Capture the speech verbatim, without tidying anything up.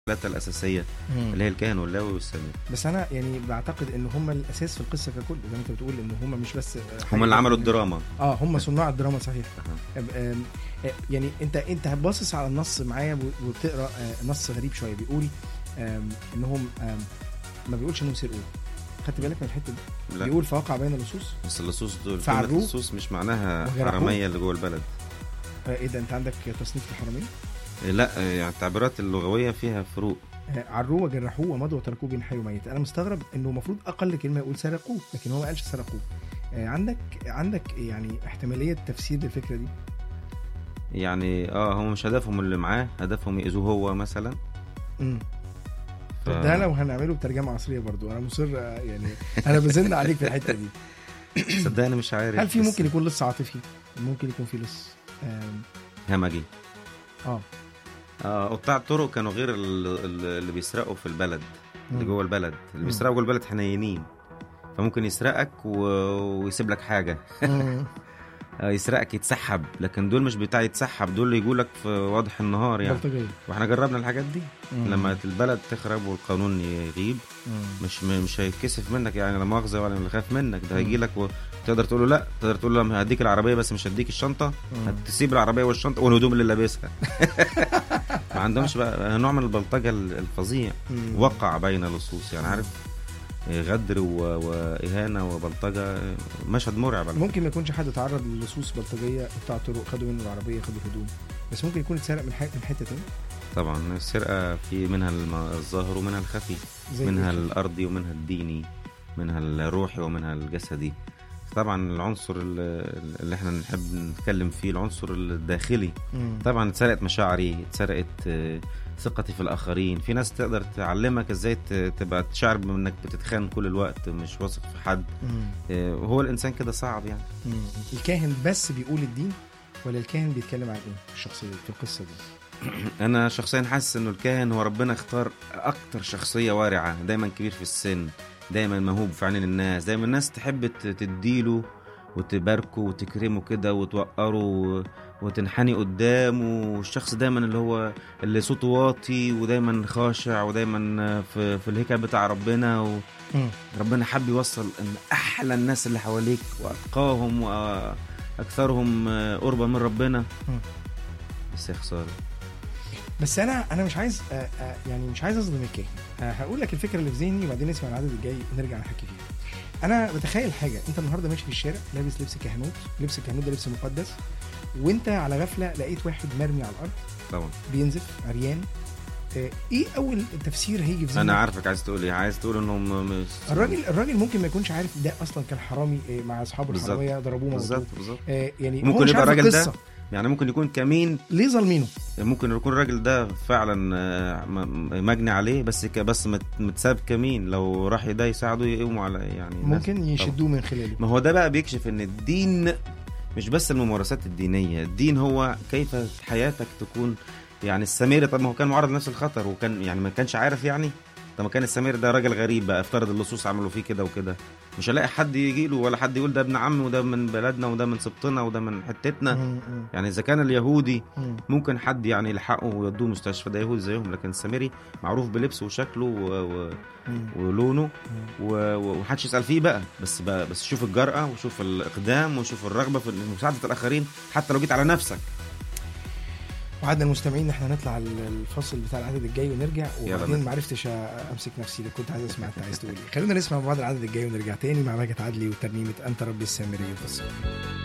الثلاثه الاساسيه مم. اللي هي الكاهن واللاوي والسامري. بس انا يعني بعتقد ان هم الاساس في القصه ككل، زي ما انت بتقول ان هم مش بس هم اللي عملوا الدراما. اه هم صناع الدراما صحيح. أه. أم- أم- يعني انت انت باصص على النص معايا وبتقرا آه، نص غريب شويه بيقول أم، انهم أم، ما بيقولش انهم سرقوا. خدت بالك من الحته دي؟ لا بيقول فوقع بين اللصوص. بس اللصوص دول فعروه. كلمه اللصوص مش معناها وجرحوه. حراميه اللي جوه البلد. آه، ايه ده، انت عندك تصنيف الحراميه؟ إيه، لا يعني التعبيرات اللغويه فيها فروق. آه، عروه وجرحوه ومضوا وتركوه بين حي وميت. انا مستغرب انه المفروض اقل كلمه يقول سرقوه، لكن هو ما قالش سرقوه. آه، عندك عندك يعني احتماليه تفسير للفكره دي؟ يعني اه هم مش هدفهم اللي معاه، هدفهم يأذوه هو مثلا. امم ف... طب ده لو هنعمله بترجمه عصريه برضو انا مصر، آه، يعني انا بزن عليك في الحته دي. صدقني مش عارف. هل في بس ممكن يكون لص عاطفي؟ ممكن يكون في لص آم، همجي. اه اه قطاع الطرق كانوا غير ال- ال- اللي بيسرقوا في البلد، اللي مم. جوه البلد. اللي مم. بيسرقوا جوه البلد حنينين، فممكن يسرقك و... ويسيب لك حاجه. مم. آه، يسرقك يتسحب، لكن دول مش بتاع يتسحب، دول اللي يقولك في واضح النهار يعني. بلطجيه. واحنا جربنا الحاجات دي. مم. لما البلد تخرب والقانون يغيب مم. مش مش هيتكسف منك يعني، لا مؤاخذه ولا يخاف منك، ده مم. هيجي لك وتقدر تقول له لا، تقدر تقول له هديك العربيه بس مش هديك الشنطه. مم. هتسيب العربيه والشنطه والهدوم اللي لابسها. ما عندهمش بقى نوع من البلطجه الفظيع. مم. وقع بين لصوص يعني، عارف، غدر و- واهانه وبلطجه، مشهد مرعب. على ممكن ما يكونش حد تعرض للصوص بلطجيه بتاع طرق خدوا منه العربيه خدوا الهدوم، بس ممكن يكون اتسرق من حته من حته تاني. طبعا السرقه في منها الم- الظاهر ومنها الخفي، زي منها إيه؟ الارضي ومنها الديني، منها الروحي ومنها الجسدي. طبعا العنصر اللي اللي احنا نحب نتكلم فيه العنصر الداخلي. مم. طبعا اتسرقت مشاعري، اتسرقت آه، ثقتي في الاخرين. في ناس تقدر تعلمك ازاي ت- تبقى تشعر بانك بتتخان كل الوقت، مش واثق في حد. مم. آه، وهو الانسان كده صعب يعني. مم. الكاهن بس بيقول الدين ولا الكاهن بيتكلم عن ايه في الشخصيه دي في القصه دي؟ انا شخصيا حاسس انه الكاهن هو ربنا اختار اكتر شخصيه وارعه، دايما كبير في السن، دايما موهوب في عين الناس، دايما الناس تحب ت- تديله وتباركه وتكرمه كده وتوقره و- وتنحني قدامه. والشخص دايما اللي هو اللي صوته واطي ودايما خاشع ودايما في, في الهيكل بتاع ربنا. مم. وربنا حب يوصل ان احلى الناس اللي حواليك واتقاهم واكثرهم قربا من ربنا. مم. بس يا خساره. بس انا انا مش عايز آه، آه، يعني مش عايز اظلم الكاهن. آه، هقول لك الفكره اللي في ذهني وبعدين نسمع العدد الجاي ونرجع نحكي فيها. انا بتخيل حاجه، انت النهارده ماشي في الشارع لابس لبس كهنوت، لبس الكهنوت ده لبس مقدس، وانت على غفله لقيت واحد مرمي على الارض طبعا بينزف عريان. آه، ايه اول تفسير هيجي في ذهنك؟ انا عارفك عايز تقول ايه، عايز تقول انه م- مش الراجل الراجل ممكن ما يكونش عارف ده اصلا كان حرامي، آه، مع اصحابه بالظبط. الحراميه ضربوه موتوه. بالظبط بالظبط. آه، يعني هو ممكن مش يبقى عارف الراجل ده القصة. يعني ممكن يكون كمين، ليه ظالمينه؟ ممكن يكون الراجل ده فعلا آه، م- مجني عليه، بس ك- بس مت- متساب كمين، لو راح ده يساعده يقوموا على يعني الناس. ممكن يشدوه من خلاله. ما هو ده بقى بيكشف ان الدين مش بس الممارسات الدينية، الدين هو كيف حياتك تكون يعني. السميري طب ما هو كان معرض لنفس الخطر وكان يعني ما كانش عارف يعني. طب ما كان السمير ده راجل غريب بقى، افترض اللصوص عملوا فيه كده وكده، مش هلاقي حد يجي له ولا حد يقول ده ابن عمي وده من بلدنا وده من سبطنا وده من حتتنا. مم، مم، يعني اذا كان اليهودي مم. ممكن حد يعني يلحقه ويودوه مستشفى، ده يهودي زيهم، لكن السامري معروف بلبسه وشكله و... و... مم. ولونه مم. و... و- ومحدش يسأل فيه بقى. بس بقى بس شوف الجرأة وشوف الإقدام وشوف الرغبة في مساعدة الآخرين حتى لو جيت على نفسك. وعدنا المستمعين احنا هنطلع الفصل بتاع العدد الجاي ونرجع، يلا وبعدين بينا. ما عرفتش امسك نفسي، اللي كنت عايز اسمع انت عايز تقول ايه. خلينا نسمع مع بعض العدد الجاي ونرجع تاني مع ماجد عدلي وترنيمه انت ربي السامري الفصل.